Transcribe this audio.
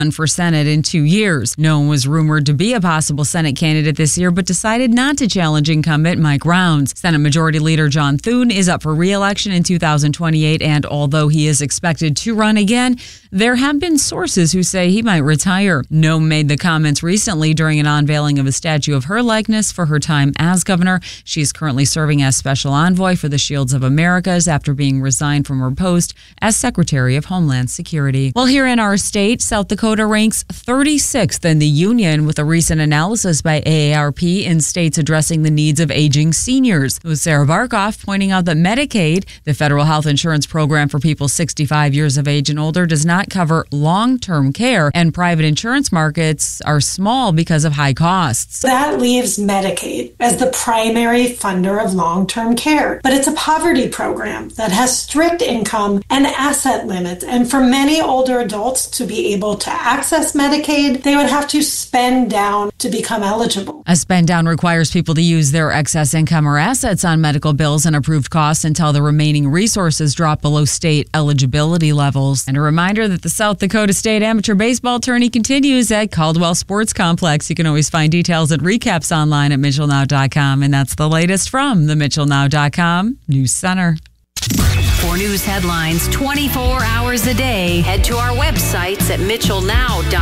for Senate in 2 years. No one was rumored to be a possible Senate candidate this year, but decided not to challenge incumbent Mike Rounds. Senate Majority Leader John Thune is up for re-election in 2028, and although he is expected to run again, there have been sources who say he might retire. Noem made the comments recently during an unveiling of a statue of her likeness for her time as governor. She is currently serving as special envoy for the Shields of Americas after being resigned from her post as Secretary of Homeland Security. Well, here in our state, South Dakota ranks 36th in the union with a recent analysis by AARP in states addressing the needs of aging seniors. With Sarah Barkoff pointing out that Medicaid, the federal health insurance program for people 65 years of age and older, does not cover long-term care, and private insurance markets are small because of high costs. That leaves Medicaid as the primary funder of long-term care. But it's a poverty program that has strict income and asset limits. And for many older adults to be able to access Medicaid, they would have to spend down to become eligible. A spend down requires people to use their excess income or assets on medical bills and approved costs until the remaining resources drop below state eligibility levels. And a reminder that the South Dakota State Amateur Baseball Tourney continues at Caldwell Sports Complex. You can always find details and recaps online at MitchellNow.com. And that's the latest from the MitchellNow.com News Center. For news headlines 24 hours a day, head to our websites at MitchellNow.com.